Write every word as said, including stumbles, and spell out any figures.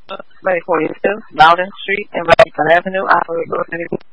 twenty forty-two Loudon Street and Robinson Avenue, operator.